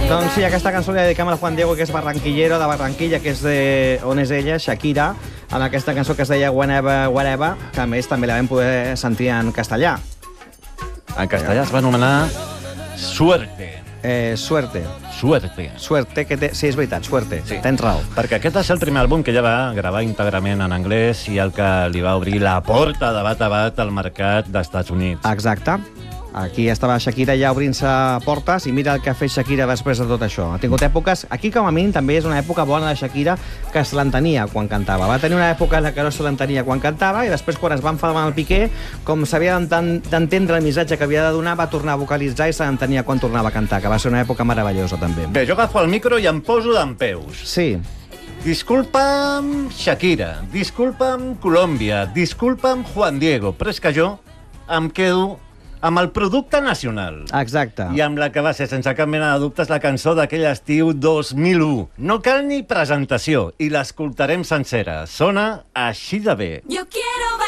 Doncs sí, aquesta cançó la dedicam al Juan Diego, que és barranquillero de Barranquilla, que és on és ella, Shakira, amb aquesta cançó que es deia Whenever, Wherever, que a més també la vam poder sentir en castellà. En castellà es va anomenar Suerte. Suerte. Suerte. Suerte, que té... Sí, és veritat, Suerte. Sí. Tens raó. Perquè aquest és el primer àlbum que ella va gravar íntegrament en anglès i el que li va obrir la porta de bat a bat al mercat dels Estats Units. Exacte. Aquí estava Shakira ja obrint-se portes i mira el que ha fet Shakira després de tot això. Ha tingut èpoques... Aquí, com a mínim, també és una època bona de Shakira que se l'entenia quan cantava. Va tenir una època en la que no se l'entenia quan cantava i després, quan es va enfadar amb el Piqué, com s'havia d'entendre el missatge que havia de donar, va tornar a vocalitzar i se l'entenia quan tornava a cantar, que va ser una època meravellosa, també. Bé, jo agafo el micro i em poso dempeus. Sí. Disculpa'm Shakira, disculpa'm Colòmbia, disculpa'm Juan Diego, però és que jo em quedo amb el producte nacional. Exacte. I amb la que va ser, sense cap mena de dubtes, la cançó d'aquell estiu 2001. No cal ni presentació, i l'escoltarem sencera. Sona així de bé. Yo quiero